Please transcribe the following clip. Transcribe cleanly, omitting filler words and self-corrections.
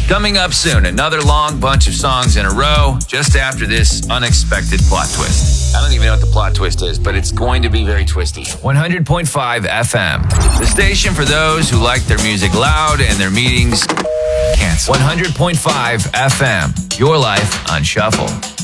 Coming up soon, another long bunch of songs in a row just after this unexpected plot twist. I don't even know what the plot twist is, but it's going to be very twisty. 100.5 FM, the station for those who like their music loud and their meetings canceled. 100.5 FM, your life on shuffle.